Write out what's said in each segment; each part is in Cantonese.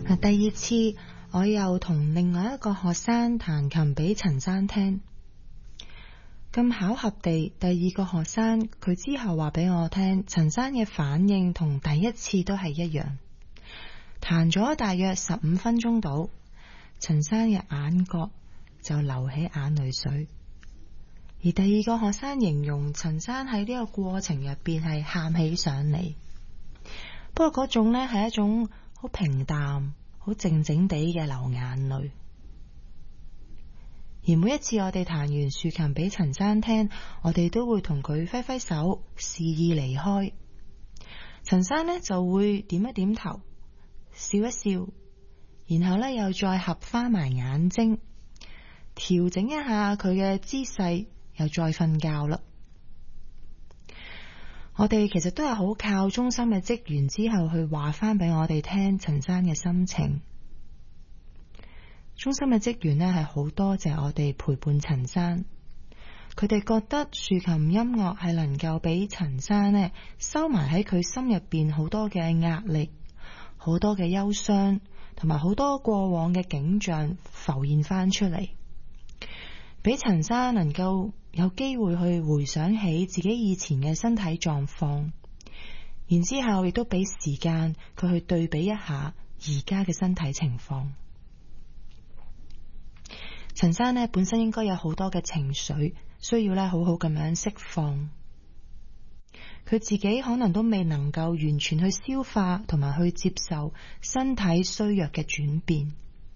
第二次我又同另外一個學生彈琴俾陳生聽，咁巧合地，第二個學生佢之後話俾我聽，陳生嘅反應同第一次都係一樣。彈咗大約15分鐘到，陳生嘅眼角就流起眼淚水，而第二個學生形容陳生喺呢個過程入邊係喊起上嚟，不過嗰種呢係一種好平淡、好靜靜地嘅流眼淚。而每一次我哋彈完豎琴俾陳生聽，我哋都會同佢揮揮手，示意離開。陳生呢就會點一點頭，笑一笑，然後呢又再合翻埋眼睛，調整一下佢嘅姿勢，又再瞓覺啦。我哋其實都係好靠中心嘅職員之後去話翻俾我哋聽陳生嘅心情。中心嘅職員呢係好多謝我哋陪伴陳生，佢哋覺得豎琴音樂係能夠俾陳生呢收埋喺佢心入邊好多嘅壓力，好多嘅憂傷，同埋好多過往嘅景象浮現翻出嚟，俾陳生能夠有機會去回想起自己以前嘅身體狀況，然之後亦都俾時間佢去對比一下而家嘅身體情況。陳生呢本身應該有好多嘅情緒，需要呢好好咁樣釋放，佢自己可能都未能夠完全去消化同埋去接受身體衰弱嘅轉變。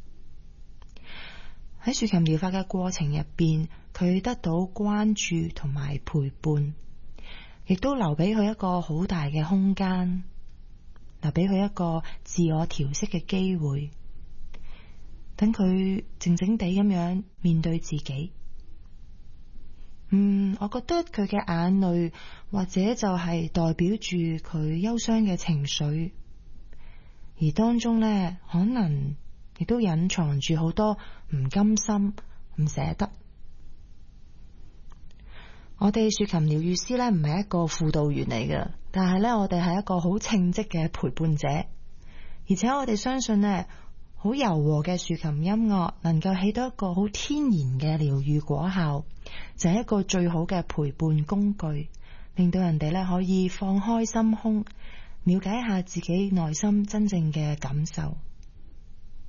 喺豎琴療法嘅過程入邊，佢得到關注同埋陪伴，亦都留俾佢一個好大嘅空間，留俾佢一個自我調適嘅機會，等佢靜靜地咁樣面對自己。我覺得佢嘅眼淚或者就係代表住佢憂傷嘅情緒，而當中呢，可能亦都隱藏住好多唔甘心、唔捨得。我哋豎琴療癒師呢，唔係一個輔導員嚟嘅，但係呢，我哋係一個好稱職嘅陪伴者，而且我哋相信呢，好柔和嘅豎琴音樂能夠起到一個好天然嘅療癒果效，就係一個最好嘅陪伴工具，令到人哋呢可以放開心胸，了解一下自己內心真正嘅感受。